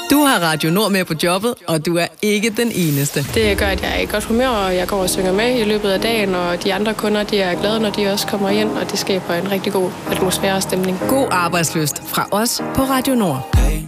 Du har Radio Nord med på jobbet, og du er ikke den eneste. Det gør, at jeg er i godt humør, og jeg går og synger med i løbet af dagen, og de andre kunder, de er glade, når de også kommer ind, og det skaber en rigtig god atmosfære og stemning. God arbejdslyst fra os på Radio Nord. Hey,